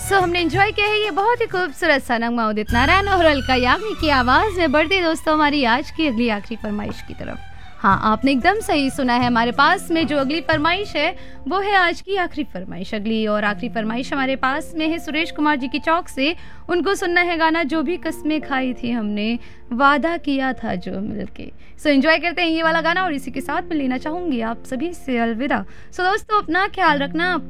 हमने एंजॉय किया है ये बहुत ही खूबसूरत सा नगमा उदित नारायण और अलका याग्निक की आवाज़ में। बढ़ती दोस्तों हमारी आज की अगली आखिरी फरमाइश की तरफ। हाँ, आपने एकदम सही सुना है। हमारे पास में जो अगली फरमाइश है वो है आज की आखिरी फरमाइश। अगली और आखिरी फरमाइश हमारे पास में है सुरेश कुमार जी की चौक से। उनको सुनना है गाना जो भी कस्में खाई थी हमने, वादा किया था जो मिलके। एंजॉय करते हैं ये वाला गाना और इसी के साथ मैं लेना चाहूंगी आप सभी से अलविदा। दोस्तों अपना ख्याल रखना।